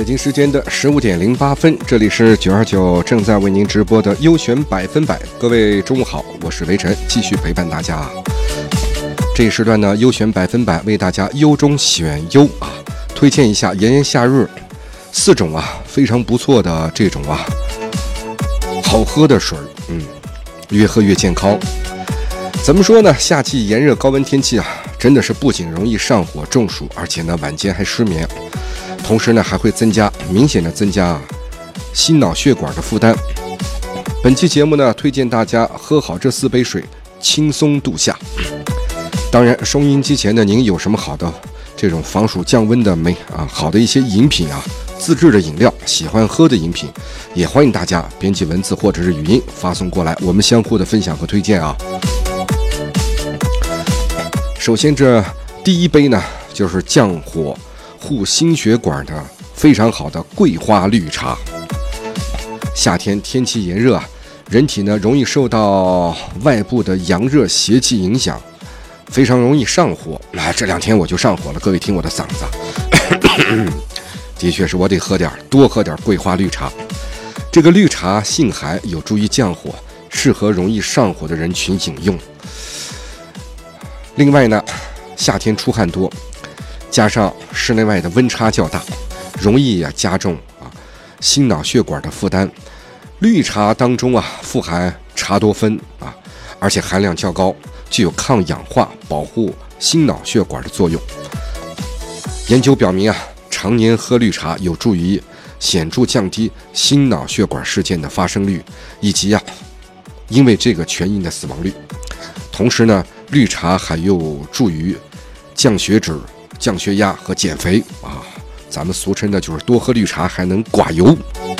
北京时间的15:08，这里是929正在为您直播的优选100%。各位中午好，我是维晨，继续陪伴大家。这一时段呢，优选100%为大家优中选优推荐一下炎炎夏日4种非常不错的这种好喝的水，越喝越健康。怎么说呢？夏季炎热高温天气真的是不仅容易上火中暑，而且呢晚间还失眠，同时呢还会明显的增加心脑血管的负担。本期节目呢推荐大家喝好这4杯水，轻松度夏。当然收音机前的您有什么好的这种防暑降温的好的一些饮品自制的饮料，喜欢喝的饮品，也欢迎大家编辑文字或者是语音发送过来，我们相互的分享和推荐首先这第一杯呢就是降火护心血管的非常好的桂花绿茶。夏天天气炎热人体呢容易受到外部的阳热邪气影响，非常容易上火。这2天我就上火了，各位听我的嗓子的确是我得多喝点桂花绿茶。这个绿茶性寒，有助于降火，适合容易上火的人群饮用。另外呢，夏天出汗多，加上室内外的温差较大，容易加重心脑血管的负担。绿茶当中富含茶多酚而且含量较高，具有抗氧化、保护心脑血管的作用。研究表明常年喝绿茶有助于显著降低心脑血管事件的发生率，以及因为这个全因的死亡率。同时呢，绿茶还有助于降血脂、降血压和减肥咱们俗称的就是多喝绿茶还能寡油。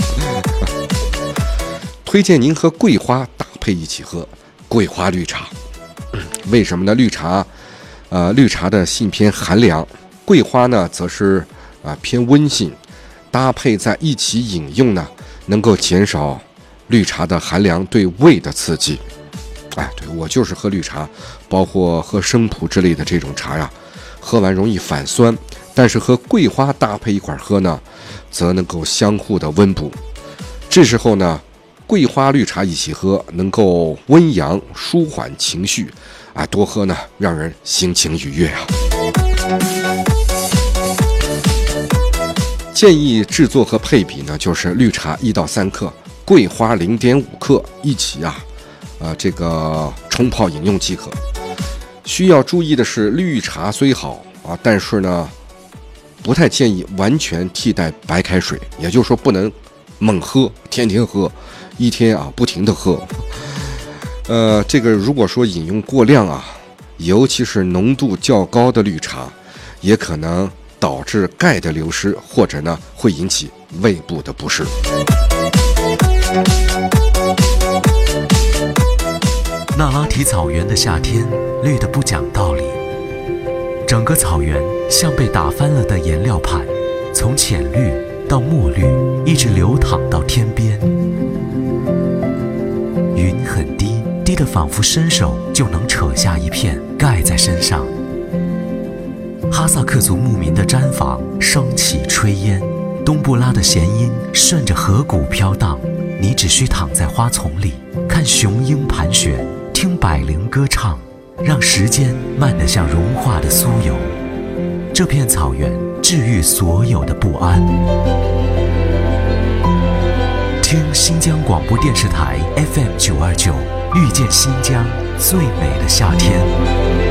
推荐您和桂花搭配一起喝桂花绿茶。为什么呢？绿茶的性偏寒凉，桂花呢则是偏温性，搭配在一起饮用呢，能够减少绿茶的寒凉对胃的刺激。对，我就是喝绿茶，包括喝生普之类的这种茶喝完容易反酸，但是和桂花搭配一块喝呢，则能够相互的温补。这时候呢，桂花绿茶一起喝，能够温阳舒缓情绪多喝呢，让人心情愉悦建议制作和配比呢，就是绿茶1到3克，桂花0.5克，一起这个冲泡饮用即可。需要注意的是，绿茶虽好但是呢，不太建议完全替代白开水，也就是说不能猛喝，天天喝，一天不停的喝。这个如果说饮用过量尤其是浓度较高的绿茶，也可能导致钙的流失，或者呢会引起胃部的不适。 那拉提草原的夏天绿得不讲道理，整个草原像被打翻了的颜料盘，从浅绿到墨绿，一直流淌到天边。云很低，低得仿佛伸手就能扯下一片盖在身上。哈萨克族牧民的毡房升起炊烟，冬不拉的弦音顺着河谷飘荡，你只需躺在花丛里，看雄鹰盘旋，听百灵歌唱，让时间慢得像融化的酥油。这片草原治愈所有的不安。听新疆广播电视台 FM929，遇见新疆最美的夏天。